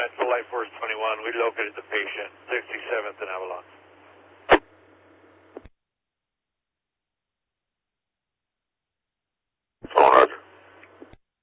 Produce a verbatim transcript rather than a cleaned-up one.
Metro Life Force twenty-one. We located the patient, sixty-seventh and Avalon.